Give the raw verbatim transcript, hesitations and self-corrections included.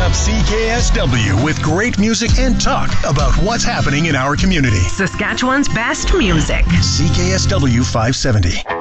up C K S W with great music and talk about what's happening in our community. Saskatchewan's best music. C K S W five seventy.